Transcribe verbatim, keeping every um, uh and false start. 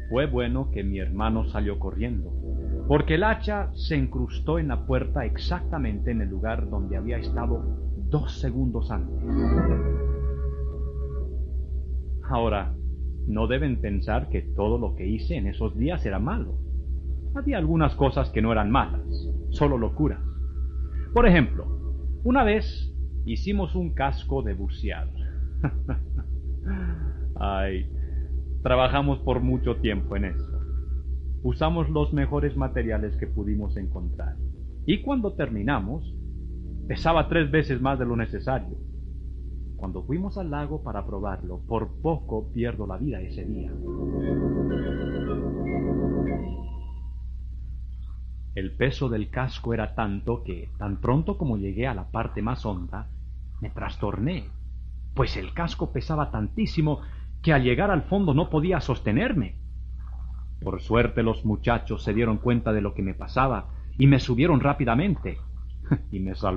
Fue bueno que mi hermano salió corriendo, porque el hacha se incrustó en la puerta exactamente en el lugar donde había estado dos segundos antes. Ahora, no deben pensar que todo lo que hice en esos días era malo. Había algunas cosas que no eran malas, solo locuras. Por ejemplo, una vez hicimos un casco de bucear. Ay, trabajamos por mucho tiempo en eso. Usamos los mejores materiales que pudimos encontrar. Y cuando terminamos, pesaba tres veces más de lo necesario. Cuando fuimos al lago para probarlo, por poco pierdo la vida ese día. El peso del casco era tanto que, tan pronto como llegué a la parte más honda, me trastorné, pues el casco pesaba tantísimo que al llegar al fondo no podía sostenerme. Por suerte los muchachos se dieron cuenta de lo que me pasaba y me subieron rápidamente y me salvaron.